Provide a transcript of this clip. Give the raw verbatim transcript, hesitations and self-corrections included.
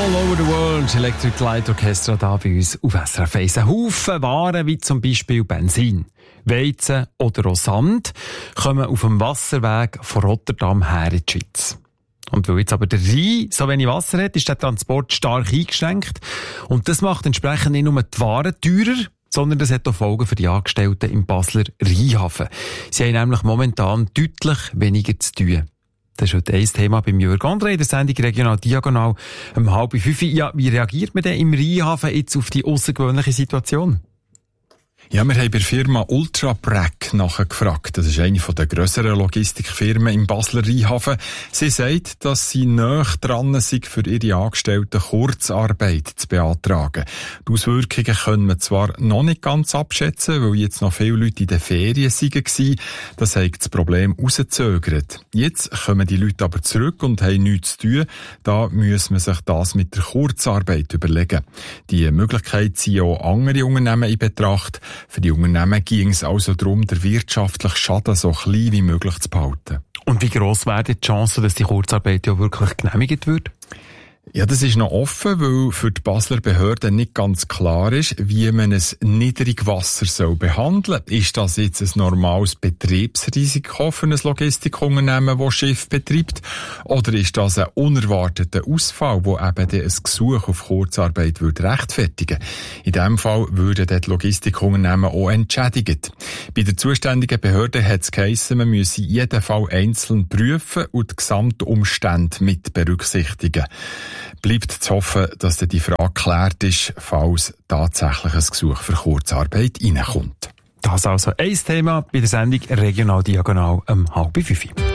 All over the world, Electric Light Orchestra da bei uns auf S R F eins. Ein Haufen Waren, wie zum Beispiel Benzin, Weizen oder auch Sand, kommen auf dem Wasserweg von Rotterdam her in die Schweiz. Und weil jetzt aber der Rhein so wenig Wasser hat, ist der Transport stark eingeschränkt. Und das macht entsprechend nicht nur die Waren teurer, sondern das hat auch Folgen für die Angestellten im Basler Rheinhafen. Sie haben nämlich momentan deutlich weniger zu tun. Das ist heute ein Thema beim Jörg André in der Sendung Regional Diagonal um halb fünf. Ja, wie reagiert man denn im Rheinhafen jetzt auf die außergewöhnliche Situation? Ja, wir haben bei der Firma Ultrabrec nachgefragt. Das ist eine der grösseren Logistikfirmen im Basler Rheinhafen. Sie sagt, dass sie nahe dran sind, für ihre Angestellten Kurzarbeit zu beantragen. Die Auswirkungen können wir zwar noch nicht ganz abschätzen, weil jetzt noch viele Leute in den Ferien waren. Das hat das Problem rausgezögert. Jetzt kommen die Leute aber zurück und haben nichts zu tun. Da muss man sich das mit der Kurzarbeit überlegen. Die Möglichkeit ziehen auch andere Unternehmen in Betracht. Für die Unternehmen ging es also darum, den wirtschaftlichen Schaden so klein wie möglich zu behalten. Und wie gross wäre die Chance, dass die Kurzarbeit ja wirklich genehmigt wird? Ja, das ist noch offen, weil für die Basler Behörden nicht ganz klar ist, wie man ein Niedrigwasser soll behandeln soll. Ist das jetzt ein normales Betriebsrisiko für ein Logistikunternehmen, das Schiff betreibt? Oder ist das ein unerwarteter Ausfall, der eben ein Gesuch auf Kurzarbeit würde rechtfertigen? In diesem Fall würden die Logistikunternehmen auch entschädigt. Bei der zuständigen Behörde hat es geheissen, man müsse jeden Fall einzeln prüfen und die Gesamtumstände mit berücksichtigen. Bleibt zu hoffen, dass dann die Frage geklärt ist, falls tatsächlich ein Gesuch für Kurzarbeit reinkommt. Das also ein Thema bei der Sendung Regional Diagonal um halb fünf.